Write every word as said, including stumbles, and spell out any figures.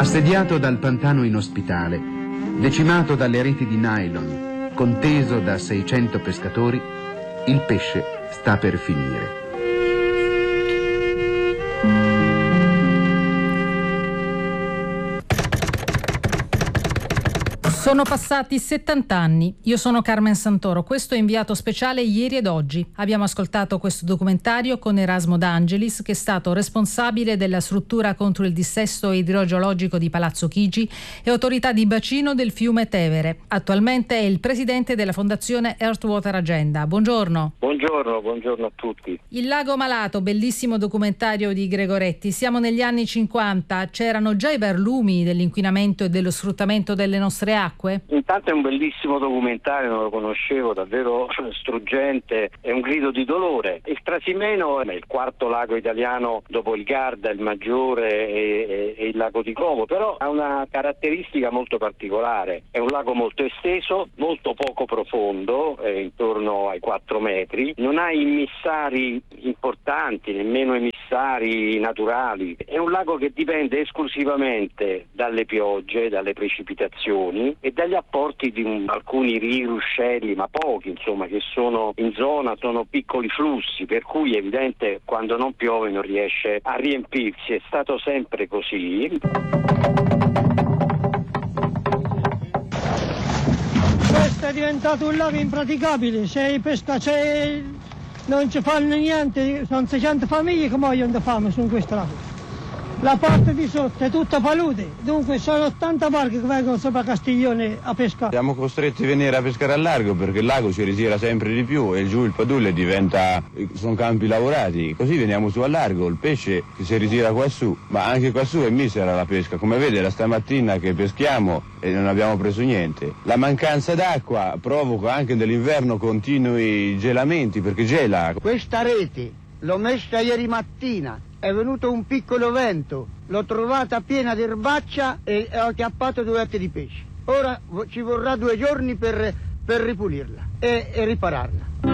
Assediato dal pantano inospitale, decimato dalle reti di nylon, conteso da seicento pescatori, il pesce sta per finire. Sono passati settanta anni. Io sono Carmen Santoro. Questo è inviato speciale Ieri ed Oggi. Abbiamo ascoltato questo documentario con Erasmo D'Angelis, che è stato responsabile della struttura contro il dissesto idrogeologico di Palazzo Chigi e autorità di bacino del fiume Tevere. Attualmente è il presidente della fondazione Earthwater Agenda. Buongiorno. Buongiorno, buongiorno a tutti. Il lago malato, bellissimo documentario di Gregoretti. Siamo negli anni cinquanta. C'erano già i barlumi dell'inquinamento e dello sfruttamento delle nostre acque? Intanto è un bellissimo documentario, non lo conoscevo, davvero struggente, è un grido di dolore. Il Trasimeno è il quarto lago italiano dopo il Garda, il Maggiore e, e, e il lago di Como, però ha una caratteristica molto particolare. È un lago molto esteso, molto poco profondo, eh, intorno ai quattro metri, non ha immissari importanti, nemmeno immissari naturali. È un lago che dipende esclusivamente dalle piogge, dalle precipitazioni e dagli apporti di un, alcuni rii, ruscelli, ma pochi, insomma, che sono in zona, sono piccoli flussi, per cui è evidente quando non piove non riesce a riempirsi. È stato sempre così. Questo è diventato un lago impraticabile, c'è pesca, c'è, non ci fanno niente, sono seicento famiglie che muoiono di fame su questo lago. La parte di sotto è tutta palude, dunque sono ottanta barche che vengono sopra Castiglione a pescare. Siamo costretti a venire a pescare al largo perché il lago si ritira sempre di più e giù il Padulle diventa, sono campi lavorati, così veniamo su al largo, il pesce si ritira quassù, ma anche quassù è misera la pesca, come vede da stamattina che peschiamo e non abbiamo preso niente. La mancanza d'acqua provoca anche nell'inverno continui gelamenti perché gela. Questa rete l'ho messa ieri mattina. È venuto un piccolo vento, l'ho trovata piena di erbaccia e ho acchiappato due etti di pesce. Ora ci vorrà due giorni per, per ripulirla e, e ripararla.